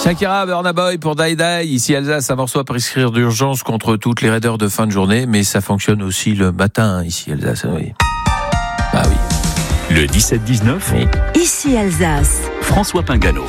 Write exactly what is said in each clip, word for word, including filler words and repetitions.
Shakira, Burna Boy pour Die Die. Ici Alsace, un morceau à prescrire d'urgence contre toutes les raideurs de fin de journée, mais ça fonctionne aussi le matin, ici Alsace. Oui. Bah oui. Le dix-sept dix-neuf. Oui. Ici Alsace. François Pingano.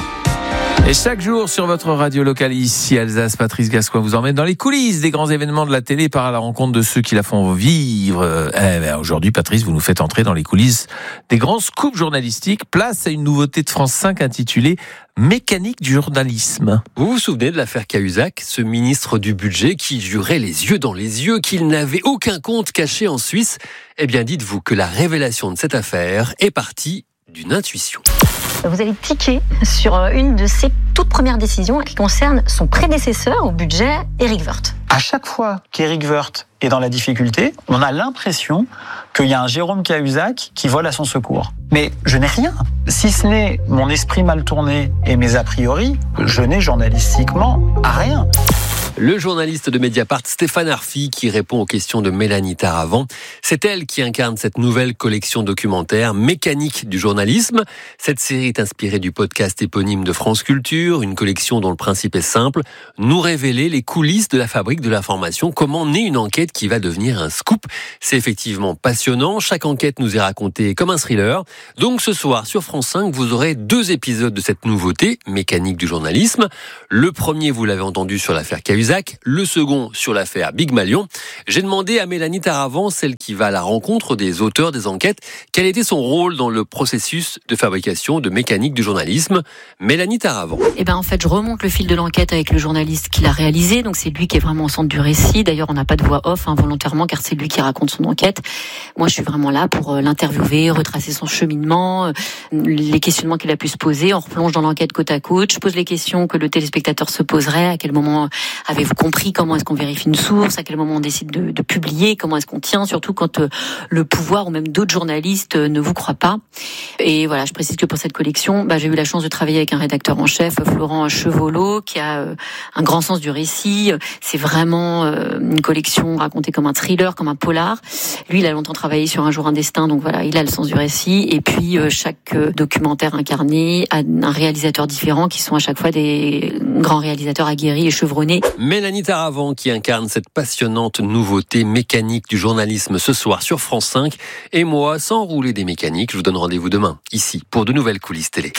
Et chaque jour sur votre radio locale ici Alsace, Patrice Gascoigne vous emmène dans les coulisses des grands événements de la télé par à la rencontre de ceux qui la font vivre. Eh ben aujourd'hui, Patrice, vous nous faites entrer dans les coulisses des grands scoops journalistiques. Place à une nouveauté de France cinq intitulée Mécanique du journalisme. Vous vous souvenez de l'affaire Cahuzac, ce ministre du budget qui jurait les yeux dans les yeux qu'il n'avait aucun compte caché en Suisse? Eh bien, dites-vous que la révélation de cette affaire est partie d'une intuition. Vous allez tiquer sur une de ses toutes premières décisions qui concerne son prédécesseur au budget, Éric Woerth. À chaque fois qu'Éric Woerth est dans la difficulté, on a l'impression qu'il y a un Jérôme Cahuzac qui vole à son secours. Mais je n'ai rien. Si ce n'est mon esprit mal tourné et mes a priori, je n'ai journalistiquement rien. Le journaliste de Mediapart, Stéphane Arfi, qui répond aux questions de Mélanie Taravant. C'est elle qui incarne cette nouvelle collection documentaire Mécanique du journalisme. Cette série est inspirée du podcast éponyme de France Culture, une collection dont le principe est simple, nous révéler les coulisses de la fabrique de l'information, comment naît une enquête qui va devenir un scoop. C'est effectivement passionnant, chaque enquête nous est racontée comme un thriller. Donc ce soir sur France cinq, vous aurez deux épisodes de cette nouveauté, Mécanique du journalisme. Le premier, vous l'avez entendu, sur l'affaire Cahuzac. Le second sur l'affaire Big Malion. J'ai demandé à Mélanie Taravant, celle qui va à la rencontre des auteurs des enquêtes, quel était son rôle dans le processus de fabrication de Mécanique du journalisme. Mélanie Taravant. Eh ben en fait, je remonte le fil de l'enquête avec le journaliste qui l'a réalisé. Donc c'est lui qui est vraiment au centre du récit. D'ailleurs, on n'a pas de voix off hein, volontairement, car c'est lui qui raconte son enquête. Moi, je suis vraiment là pour euh, l'interviewer, retracer son cheminement, euh, les questionnements qu'il a pu se poser. On replonge dans l'enquête côte à côte. Je pose les questions que le téléspectateur se poserait. À quel moment avez-vous compris comment est-ce qu'on vérifie une source, à quel moment on décide de, de publier, comment est-ce qu'on tient, surtout quand euh, le pouvoir ou même d'autres journalistes euh, ne vous croient pas. Et voilà, je précise que pour cette collection, bah, j'ai eu la chance de travailler avec un rédacteur en chef, Florent Chevolot, qui a euh, un grand sens du récit. C'est vraiment euh, une collection racontée comme un thriller, comme un polar. Lui, il a longtemps travaillé sur Un jour un destin, donc voilà, il a le sens du récit. Et puis euh, chaque euh, documentaire incarné a un réalisateur différent, qui sont à chaque fois des grands réalisateurs aguerris et chevronnés. Mélanie Taravant qui incarne cette passionnante nouveauté Mécanique du journalisme ce soir sur France cinq. Et moi, sans rouler des mécaniques, je vous donne rendez-vous demain, ici, pour de nouvelles coulisses télé.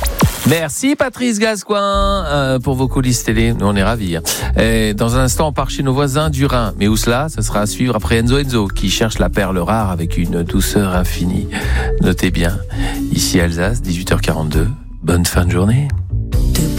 Merci Patrice Gascoigne euh, pour vos coulisses télé, nous on est ravis. Et dans un instant on part chez nos voisins du Rhin, mais où cela? Ça sera à suivre après Enzo Enzo qui cherche la perle rare avec une douceur infinie. Notez bien, ici Alsace, dix-huit heures quarante-deux, bonne fin de journée.